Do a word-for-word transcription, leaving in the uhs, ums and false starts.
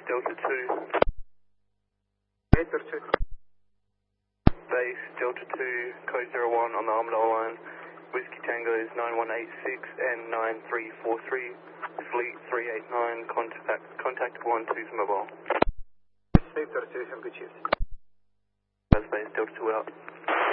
Delta two. Base Delta two. Base Delta two, code zero one on the Armadale line. Whiskey Tango is nine one eight six and nine three four three. Fleet three eight nine, contact, contact one two mobile. Base Delta two, have a good shift. That's Base Delta two out.